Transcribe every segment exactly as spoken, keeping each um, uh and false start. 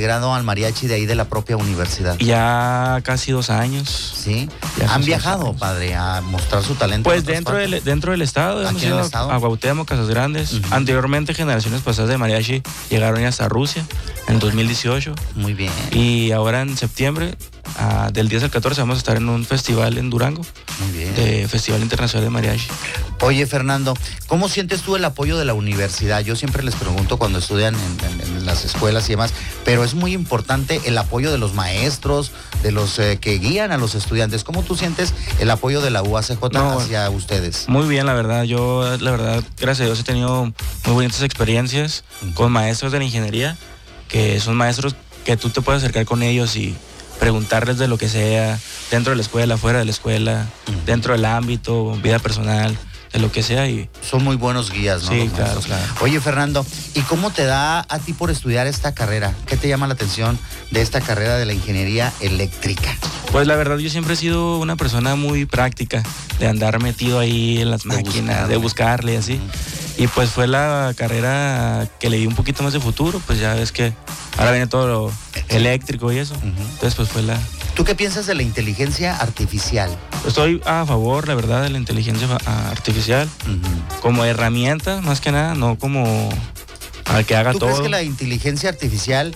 integrado al mariachi de ahí de la propia universidad? Ya casi dos años. Sí. Ya ¿Han viajado, padre, a mostrar su talento? Pues dentro del, dentro del estado, hemos ¿Aquí en ido el estado? a Cuauhtémoc, Casas Grandes. Uh-huh. Anteriormente, generaciones pasadas de mariachi llegaron ya hasta Rusia en dos mil dieciocho. Muy bien. Y ahora en septiembre, uh, del diez al catorce, vamos a estar en un festival en Durango. Muy bien. De Festival Internacional de Mariachi. Oye, Fernando, ¿cómo sientes tú el apoyo de la universidad? Yo siempre les pregunto cuando estudian en, en, en las escuelas y demás, pero es muy importante el apoyo de los maestros, de los eh, que guían a los estudiantes. ¿Cómo tú sientes el apoyo de la U A C J no, hacia ustedes? Muy bien, la verdad. Yo, la verdad, gracias a Dios he tenido muy bonitas experiencias uh-huh. con maestros de la ingeniería, que son maestros que tú te puedes acercar con ellos y preguntarles de lo que sea, dentro de la escuela, fuera de la escuela, uh-huh. dentro del ámbito, vida personal, de lo que sea. Y son muy buenos guías, ¿no? Sí, claro, claro. Oye, Fernando, ¿y cómo te da a ti por estudiar esta carrera? ¿Qué te llama la atención de esta carrera de la ingeniería eléctrica? Pues la verdad, yo siempre he sido una persona muy práctica, de andar metido ahí en las de máquinas, buscarle. de buscarle y así. Uh-huh. Y pues fue la carrera que le di un poquito más de futuro, pues ya ves que ahora viene todo lo eléctrico y eso. Uh-huh. Entonces pues fue la... ¿Tú qué piensas de la inteligencia artificial? Estoy a favor, la verdad, de la inteligencia artificial uh-huh. como herramienta, más que nada, no como al que haga todo. ¿Tú crees que la inteligencia artificial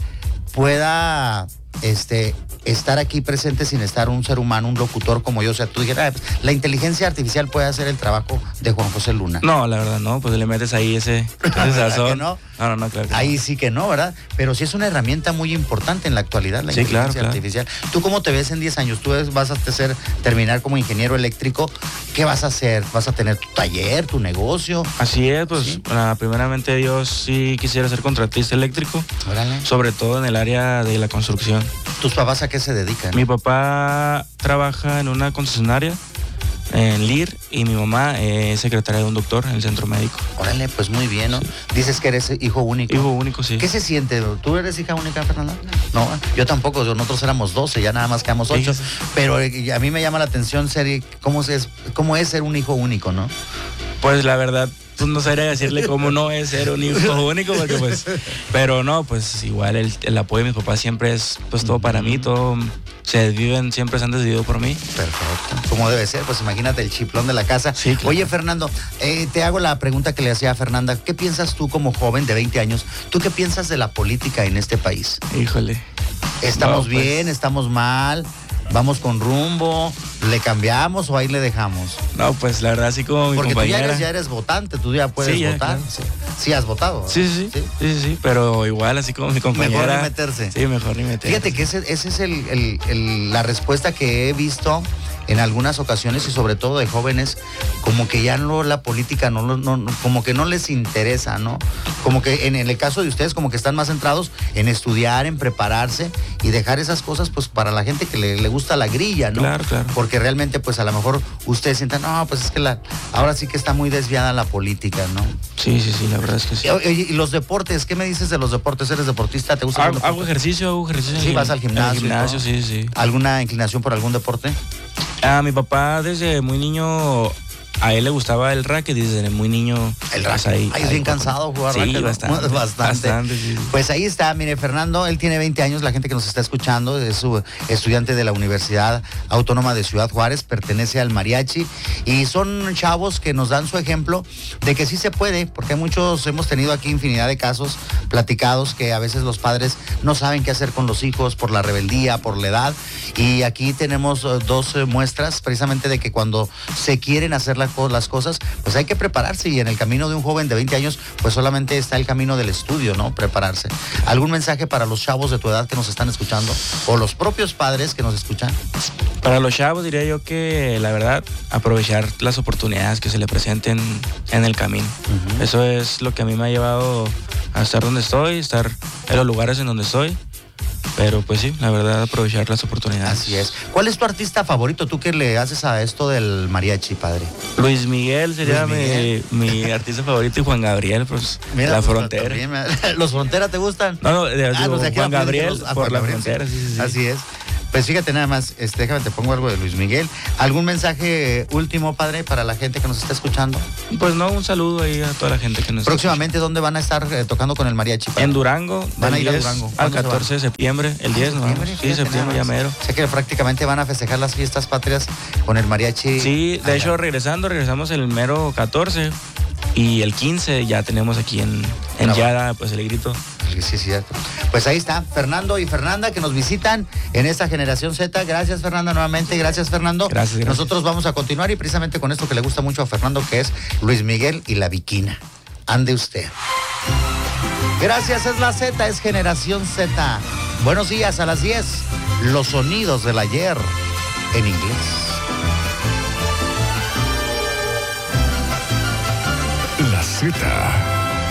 pueda este, estar aquí presente sin estar un ser humano, un locutor como yo? O sea, tú dijeras, ah, pues, la inteligencia artificial puede hacer el trabajo de Juan José Luna. No, la verdad no, pues le metes ahí ese, ese sazón. No? no, no, no, claro. Ahí no. sí que no, ¿verdad? Pero sí es una herramienta muy importante en la actualidad, la sí, inteligencia claro, artificial. Claro. ¿Tú cómo te ves en diez años? Tú vas a ser, terminar como ingeniero eléctrico. ¿Qué vas a hacer? ¿Vas a tener tu taller, tu negocio? Así es, pues ¿sí? uh, primeramente yo sí quisiera ser contratista eléctrico. Órale. Sobre todo en el área de la construcción. ¿Tus papás a qué se dedican? Mi papá trabaja en una concesionaria en L I R y mi mamá es secretaria de un doctor en el centro médico. Órale, pues muy bien, ¿no? Sí. Dices que eres hijo único. Hijo único, sí. ¿Qué se siente? ¿Tú eres hija única, Fernanda? No, no, yo tampoco, nosotros éramos doce, ya nada más quedamos ocho. Sí. Pero a mí me llama la atención ser, ¿cómo es, cómo es ser un hijo único, no? Pues la verdad, pues no sabría decirle cómo no es ser un hijo único, porque pues, pero no, pues igual el, el apoyo de mis papás siempre es pues todo para mí, todo se viven, siempre se han decidido por mí. Perfecto, como debe ser, pues imagínate el chiplón de la casa. Sí, claro. Oye, Fernando, eh, te hago la pregunta que le hacía a Fernanda, ¿qué piensas tú como joven de veinte años? ¿Tú qué piensas de la política en este país? Híjole. ¿Estamos no, bien? pues... ¿Estamos mal? ¿Vamos con rumbo? ¿Le cambiamos o ahí le dejamos? No, pues la verdad sí como mi Porque compañera. tú ya eres, ya eres votante, tú ya puedes sí, ya, votar. Claro. Sí. sí, has votado. Sí sí sí, sí, sí, sí, pero igual así como mi compañera. Mejor ni meterse. Sí, mejor ni meterse. Fíjate que esa ese es el, el, el, la respuesta que he visto en algunas ocasiones y sobre todo de jóvenes, como que ya no la política, no, no, como que no les interesa, ¿no? Como que en el caso de ustedes, como que están más centrados en estudiar, en prepararse y dejar esas cosas pues para la gente que le, le gusta la grilla, ¿no? Claro, claro. Porque realmente pues a lo mejor ustedes sientan, no, pues es que la, ahora sí que está muy desviada la política, ¿no? Sí, sí, sí, la verdad es que sí. Oye, y los deportes, ¿qué me dices de los deportes? ¿Eres deportista? ¿Te gusta? Hago, hago ejercicio, hago ejercicio. Sí, vas al gimnasio. Al gimnasio, sí, sí. ¿Alguna inclinación por algún deporte? A mi papá desde muy niño, a él le gustaba el racket y desde muy niño. El racket. Ahí, ahí es bien cansado jugar sí, racket. Bastante, bastante. bastante sí. Pues ahí está, mire, Fernando, él tiene veinte años, la gente que nos está escuchando, es su estudiante de la Universidad Autónoma de Ciudad Juárez, pertenece al mariachi y son chavos que nos dan su ejemplo de que sí se puede, porque muchos hemos tenido aquí infinidad de casos platicados que a veces los padres no saben qué hacer con los hijos por la rebeldía, por la edad, y aquí tenemos dos muestras precisamente de que cuando se quieren hacer las cosas, pues hay que prepararse y en el camino de un joven de veinte años, pues solamente está el camino del estudio, ¿no? Prepararse. ¿Algún mensaje para los chavos de tu edad que nos están escuchando o los propios padres que nos escuchan? Para los chavos diría yo que la verdad, aprovechar las oportunidades que se le presenten en el camino. Uh-huh. Eso es lo que a mí me ha llevado a estar donde estoy, estar en los lugares en donde estoy. Pero pues sí, la verdad, aprovechar las oportunidades. Así es. ¿Cuál es tu artista favorito? ¿Tú qué le haces a esto del mariachi, padre? Luis Miguel sería Luis Miguel. Mi, mi artista favorito y Juan Gabriel, pues Mira, La pues, Frontera. También, ¿los Frontera te gustan? No, no, de, ah, digo, no sé, Juan Gabriel los, ah, por Juan La Gabriel, Frontera, sí, sí, sí. Así es. Pues fíjate nada más, este, déjame te pongo algo de Luis Miguel. ¿Algún mensaje último, padre, para la gente que nos está escuchando? Pues no, un saludo ahí a toda la gente que nos Próximamente, ¿dónde van a estar eh, tocando con el mariachi? En Durango. Van a ir a Durango. Al catorce de septiembre, el diez, ¿no? Sí, septiembre ya mero. Sé que prácticamente van a festejar las fiestas patrias con el mariachi. Sí, de allá. Hecho, regresando, regresamos el mero catorce y el quince ya tenemos aquí en, en Yada, pues el grito. Sí, sí, cierto. Pues ahí está, Fernando y Fernanda que nos visitan en esta Generación Z. Gracias, Fernanda, nuevamente. Gracias, Fernando. Gracias, gracias. Nosotros vamos a continuar y precisamente con esto que le gusta mucho a Fernando, que es Luis Miguel y la Bikina. Ande usted. Gracias, es la Z, es Generación Z. Buenos días, a las diez. Los sonidos del ayer en inglés. La Z.